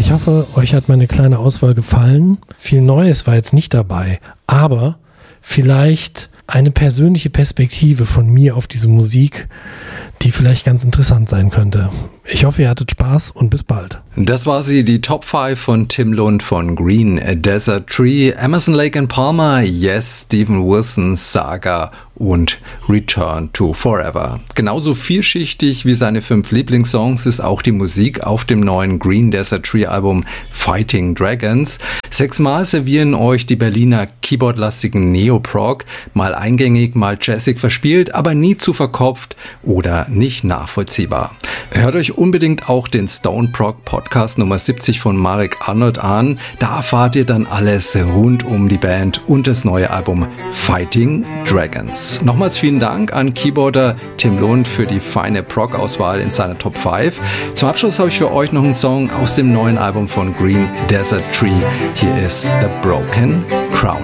Ich hoffe, euch hat meine kleine Auswahl gefallen. Viel Neues war jetzt nicht dabei, aber vielleicht eine persönliche Perspektive von mir auf diese Musik, die vielleicht ganz interessant sein könnte. Ich hoffe, ihr hattet Spaß und bis bald. Das war sie, die Top 5 von Tim Lund von Green Desert Tree, Emerson, Lake and Palmer, Yes, Steven Wilson, Saga und Return to Forever. Genauso vielschichtig wie seine 5 Lieblingssongs ist auch die Musik auf dem neuen Green Desert Tree Album Fighting Dragons. 6-mal servieren euch die Berliner keyboardlastigen Neoprog, mal eingängig, mal jazzig verspielt, aber nie zu verkopft oder nicht nachvollziehbar. Hört euch unbedingt auch den Stone Prog Podcast Nummer 70 von Marek Arnold an. Da erfahrt ihr dann alles rund um die Band und das neue Album Fighting Dragons. Nochmals vielen Dank an Keyboarder Tim Lund für die feine Prog-Auswahl in seiner Top 5. Zum Abschluss habe ich für euch noch einen Song aus dem neuen Album von Green Desert Tree. Hier ist The Broken Crown.